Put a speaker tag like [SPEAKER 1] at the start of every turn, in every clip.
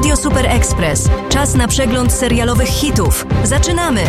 [SPEAKER 1] Radio Super Express. Czas na przegląd serialowych hitów. Zaczynamy!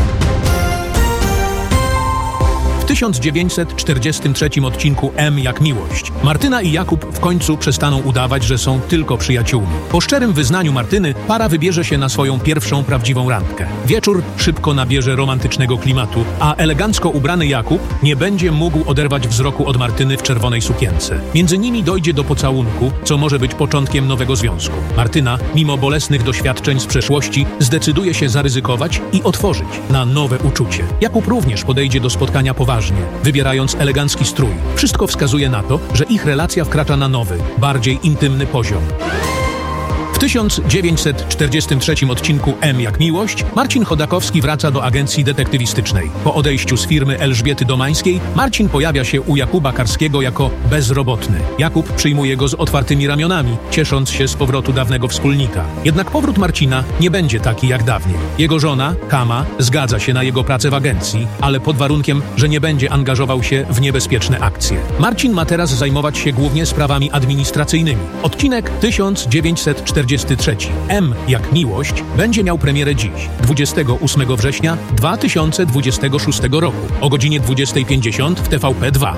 [SPEAKER 2] W 1943 odcinku M jak miłość. Martyna i Jakub w końcu przestaną udawać, że są tylko przyjaciółmi. Po szczerym wyznaniu Martyny para wybierze się na swoją pierwszą prawdziwą randkę. Wieczór szybko nabierze romantycznego klimatu, a elegancko ubrany Jakub nie będzie mógł oderwać wzroku od Martyny w czerwonej sukience. Między nimi dojdzie do pocałunku, co może być początkiem nowego związku. Martyna, mimo bolesnych doświadczeń z przeszłości, zdecyduje się zaryzykować i otworzyć na nowe uczucie. Jakub również podejdzie do spotkania poważnie, wybierając elegancki strój. Wszystko wskazuje na to, że ich relacja wkracza na nowy, bardziej intymny poziom. W 1943 odcinku M jak miłość Marcin Chodakowski wraca do agencji detektywistycznej. Po odejściu z firmy Elżbiety Domańskiej Marcin pojawia się u Jakuba Karskiego jako bezrobotny. Jakub przyjmuje go z otwartymi ramionami, ciesząc się z powrotu dawnego wspólnika. Jednak powrót Marcina nie będzie taki jak dawniej. Jego żona, Kama, zgadza się na jego pracę w agencji, ale pod warunkiem, że nie będzie angażował się w niebezpieczne akcje. Marcin ma teraz zajmować się głównie sprawami administracyjnymi. Odcinek 1943 M jak miłość będzie miał premierę dziś, 28 września 2026 roku, o godzinie 20:50 w TVP2.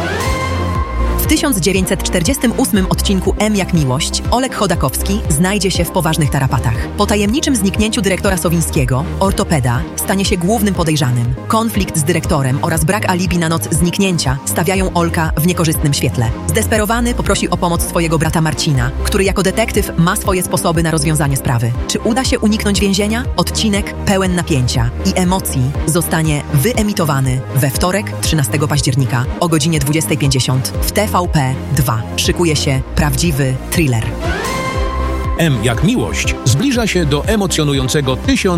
[SPEAKER 3] W 1948 odcinku M jak miłość Oleg Chodakowski znajdzie się w poważnych tarapatach. Po tajemniczym zniknięciu dyrektora Sowińskiego, ortopeda stanie się głównym podejrzanym. Konflikt z dyrektorem oraz brak alibi na noc zniknięcia stawiają Olka w niekorzystnym świetle. Zdesperowany poprosi o pomoc swojego brata Marcina, który jako detektyw ma swoje sposoby na rozwiązanie sprawy. Czy uda się uniknąć więzienia? Odcinek pełen napięcia i emocji zostanie wyemitowany we wtorek 13 października o godzinie 20:50 w TVP2. Szykuje się prawdziwy thriller.
[SPEAKER 2] M jak miłość zbliża się do emocjonującego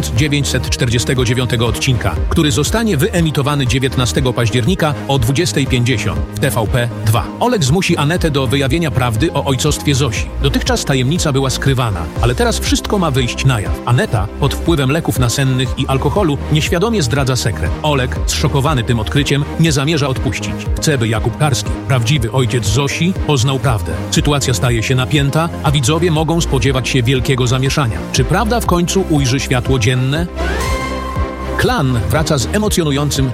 [SPEAKER 2] 1949 odcinka, który zostanie wyemitowany 19 października o 20:50 w TVP2. Oleg zmusi Anetę do wyjawienia prawdy o ojcostwie Zosi. Dotychczas tajemnica była skrywana, ale teraz wszystko ma wyjść na jaw. Aneta, pod wpływem leków nasennych i alkoholu, nieświadomie zdradza sekret. Oleg, zszokowany tym odkryciem, nie zamierza odpuścić. Chce, by Jakub Karski, prawdziwy ojciec Zosi, poznał prawdę. Sytuacja staje się napięta, a widzowie mogą spodziewać się wielkiego zamieszania. Czy prawda w końcu ujrzy światło dzienne? Klan wraca z emocjonującym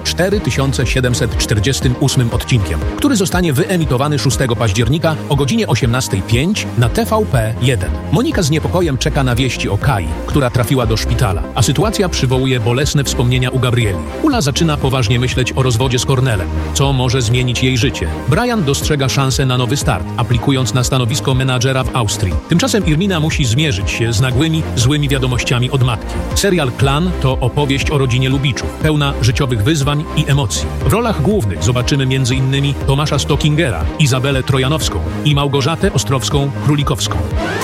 [SPEAKER 2] 4748 odcinkiem, który zostanie wyemitowany 6 października o godzinie 18:05 na TVP1. Monika z niepokojem czeka na wieści o Kai, która trafiła do szpitala, a sytuacja przywołuje bolesne wspomnienia u Gabrieli. Ula zaczyna poważnie myśleć o rozwodzie z Kornelem, co może zmienić jej życie. Brian dostrzega szansę na nowy start, aplikując na stanowisko menadżera w Austrii. Tymczasem Irmina musi zmierzyć się z nagłymi, złymi wiadomościami od matki. Serial Klan to opowieść o rodzinie Lubiczów, pełna życiowych wyzwań i emocji. W rolach głównych zobaczymy m.in. Tomasza Stockingera, Izabelę Trojanowską i Małgorzatę Ostrowską-Królikowską.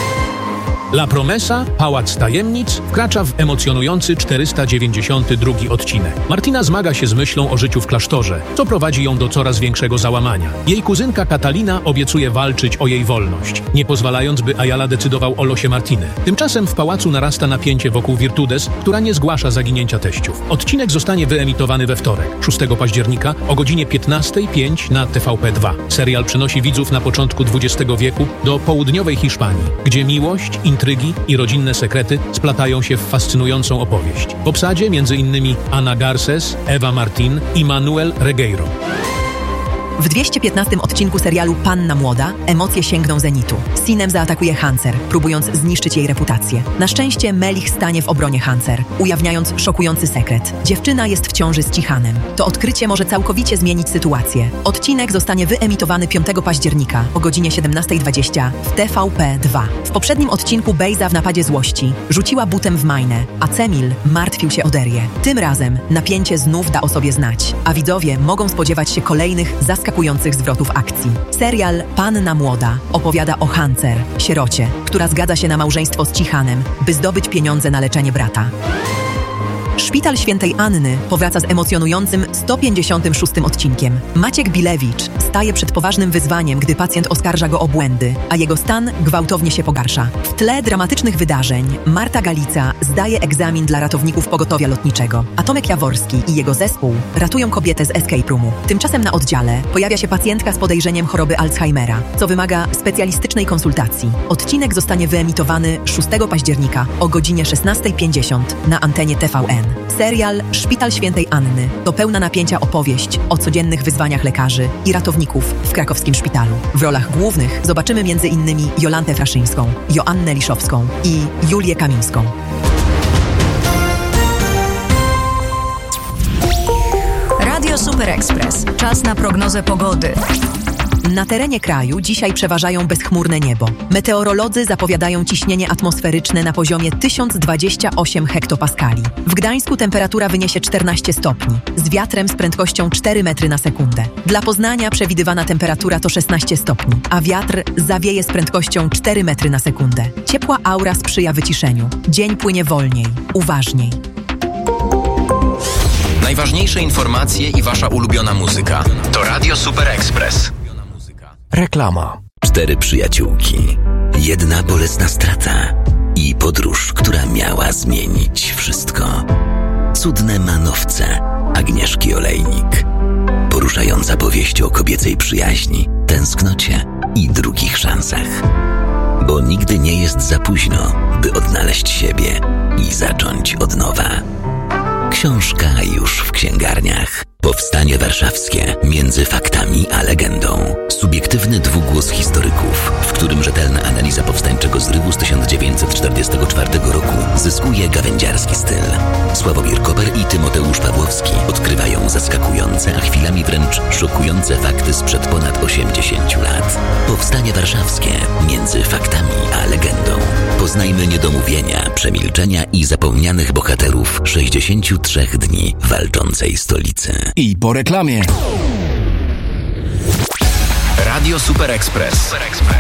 [SPEAKER 2] La Promesa, Pałac Tajemnic wkracza w emocjonujący 492 odcinek. Martina zmaga się z myślą o życiu w klasztorze, co prowadzi ją do coraz większego załamania. Jej kuzynka Katalina obiecuje walczyć o jej wolność, nie pozwalając, by Ayala decydował o losie Martiny. Tymczasem w pałacu narasta napięcie wokół Virtudes, która nie zgłasza zaginięcia teściów. Odcinek zostanie wyemitowany we wtorek, 6 października o godzinie 15:05 na TVP2. Serial przenosi widzów na początku XX wieku do południowej Hiszpanii, gdzie miłość, intrygi i rodzinne sekrety splatają się w fascynującą opowieść. W obsadzie m.in. Ana Garces, Ewa Martin i Manuel Regueiro.
[SPEAKER 3] W 215 odcinku serialu Panna Młoda emocje sięgną zenitu. Sinem zaatakuje Hancer, próbując zniszczyć jej reputację. Na szczęście Melich stanie w obronie Hancer, ujawniając szokujący sekret. Dziewczyna jest w ciąży z Cichanem. To odkrycie może całkowicie zmienić sytuację. Odcinek zostanie wyemitowany 5 października o godzinie 17:20 w TVP2. W poprzednim odcinku Bejza w napadzie złości rzuciła butem w Majnę, a Cemil martwił się o Derię. Tym razem napięcie znów da o sobie znać, a widzowie mogą spodziewać się kolejnych zaskakujących zwrotów akcji. Serial Panna Młoda opowiada o Hancer, sierocie, która zgadza się na małżeństwo z Cichanem, by zdobyć pieniądze na leczenie brata. Szpital Świętej Anny powraca z emocjonującym 156 odcinkiem. Maciek Bilewicz staje przed poważnym wyzwaniem, gdy pacjent oskarża go o błędy, a jego stan gwałtownie się pogarsza. W tle dramatycznych wydarzeń Marta Galica zdaje egzamin dla ratowników pogotowia lotniczego, a Tomek Jaworski i jego zespół ratują kobietę z escape roomu. Tymczasem na oddziale pojawia się pacjentka z podejrzeniem choroby Alzheimera, co wymaga specjalistycznej konsultacji. Odcinek zostanie wyemitowany 6 października o godzinie 16:50 na antenie TVN. Serial Szpital Świętej Anny to pełna napięcia opowieść o codziennych wyzwaniach lekarzy i ratowników w krakowskim szpitalu. W rolach głównych zobaczymy m.in. Jolantę Fraszyńską, Joannę Liszowską i Julię Kamińską.
[SPEAKER 1] Radio Super Express. Czas na prognozę pogody.
[SPEAKER 3] Na terenie kraju dzisiaj przeważają bezchmurne niebo. Meteorolodzy zapowiadają ciśnienie atmosferyczne na poziomie 1028 hektopaskali. W Gdańsku temperatura wyniesie 14 stopni, z wiatrem z prędkością 4 metry na sekundę. Dla Poznania przewidywana temperatura to 16 stopni, a wiatr zawieje z prędkością 4 metry na sekundę. Ciepła aura sprzyja wyciszeniu. Dzień płynie wolniej, uważniej.
[SPEAKER 4] Najważniejsze informacje i wasza ulubiona muzyka to Radio Super Express.
[SPEAKER 5] Reklama.
[SPEAKER 6] 4 przyjaciółki, jedna bolesna strata i podróż, która miała zmienić wszystko. Cudne manowce Agnieszki Olejnik. Poruszająca powieść o kobiecej przyjaźni, tęsknocie i drugich szansach. Bo nigdy nie jest za późno, by odnaleźć siebie i zacząć od nowa. Książka już w księgarniach. Powstanie warszawskie między faktami a legendą. Subiektywny dwugłos historyków, w którym rzetelna analiza powstańczego zrywu z 1944 roku zyskuje gawędziarski styl. Sławomir Koper i Tymoteusz Pawłowski odkrywają zaskakujące, a chwilami wręcz szokujące fakty sprzed ponad 80 lat. Powstanie warszawskie między faktami a legendą. Poznajmy niedomówienia, przemilczenia i zapomnianych bohaterów 63 dni walczącej stolicy.
[SPEAKER 5] I po reklamie.
[SPEAKER 4] Radio Super Express.